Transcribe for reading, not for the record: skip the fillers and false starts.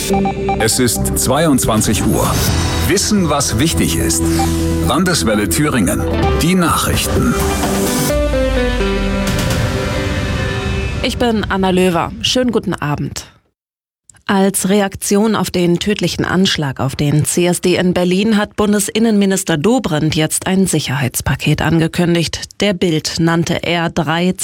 Es ist 22 Uhr. Wissen, was wichtig ist. Landeswelle Thüringen. Die Nachrichten. Ich bin Anna Löwer. Schönen guten Abend. Als Reaktion auf den tödlichen Anschlag auf den CSD in Berlin hat Bundesinnenminister Dobrindt jetzt ein Sicherheitspaket angekündigt. Der Bild nannte er 3